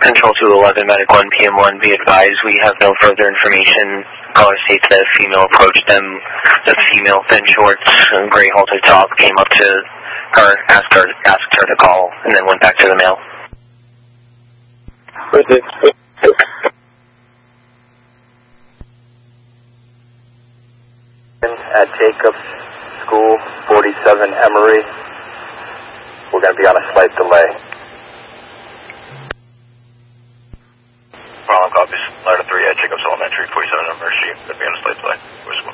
Control 211, Medic 1, PM1, be advised, we have no further information. Caller states that a female approached them. The female, thin shorts, gray halter top, came up to her, asked her to call, and then went back to the male. At Jacob School, 47 Emory. We're going to be on a slight delay. Copy. Ladder 3 at Jacobs Elementary, 47 Emory. Going to be on a slight delay.